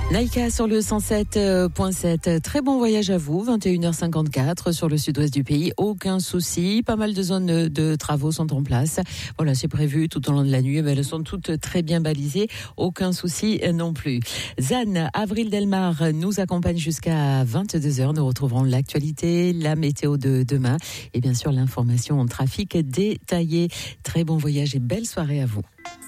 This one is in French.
Naïka sur le 107.7. Très bon voyage à vous. 21h54 sur le sud-ouest du pays. Aucun souci. Pas mal de zones de travaux sont en place. Voilà, c'est prévu tout au long de la nuit. Mais elles sont toutes très bien balisées. Aucun souci non plus. Zan, Avril Delmar nous accompagne jusqu'à 22h. Nous retrouverons l'actualité, la météo de demain et bien sûr l'information en trafic détaillée. Très bon voyage et belle soirée à vous.